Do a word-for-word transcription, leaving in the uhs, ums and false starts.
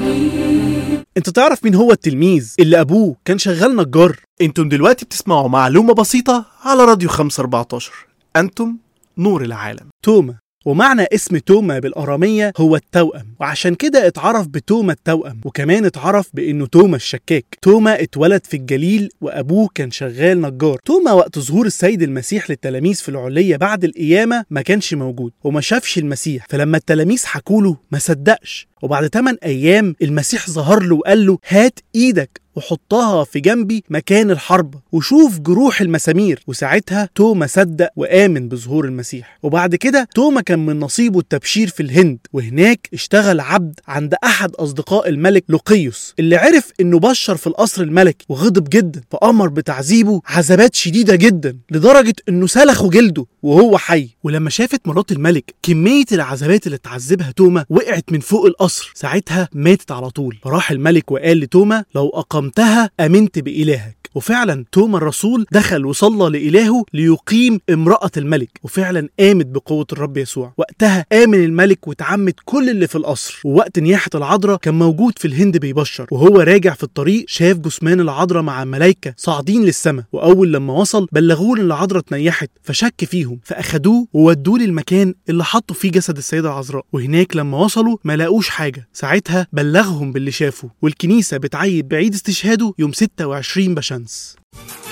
انت تعرف مين هو التلميذ اللي ابوه كان شغال نجار؟ انتم دلوقتي بتسمعوا معلومة بسيطة على راديو خمسة أربعتاشر. انتم نور العالم. توما، ومعنى اسم توما بالأرامية هو التوأم، وعشان كده اتعرف بتوما التوأم، وكمان اتعرف بانه توما الشكاك. توما اتولد في الجليل وابوه كان شغال نجار. توما وقت ظهور السيد المسيح للتلاميذ في العلية بعد القيامة ما كانش موجود وما شافش المسيح، فلما التلاميذ حكوله ما صدقش، وبعد ثمانية أيام المسيح ظهر له وقال له هات ايدك وحطها في جنبي مكان الحرب وشوف جروح المسامير. وساعتها توما صدق وآمن بظهور المسيح. وبعد كده توما كان من نصيبه التبشير في الهند، وهناك اشتغل عبد عند أحد أصدقاء الملك لوقيوس اللي عرف إنه بشر في القصر الملكي وغضب جدا، فأمر بتعذيبه عذابات شديدة جدا لدرجة إنه سلخوا جلده وهو حي. ولما شافت مرات الملك كمية العذابات اللي تعذبها توما وقعت من فوق القصر، ساعتها ماتت على طول. فراح الملك وقال لتوما لو أقمتها أمنت بإلهك. وفعلا توما الرسول دخل وصلى لإلهه ليقيم امرأة الملك، وفعلا آمت بقوة الرب يسوع. وقتها آمن الملك وتعمد كل اللي في القصر. ووقت نياحة العذراء كان موجود في الهند بيبشر، وهو راجع في الطريق شاف جثمان العذراء مع ملايكة صاعدين للسماء، وأول لما وصل بلغوه إن العذراء اتنيحت، فشك فيهم فأخدوه وودوه للمكان اللي حطوا فيه جسد السيدة العذراء. وهناك لما وصلوا ما لاقوش حاجة. ساعتها بلغهم باللي شافه، والكنيسة بتعيد بعيد استشهاده يوم ستة وعشرين بشمس.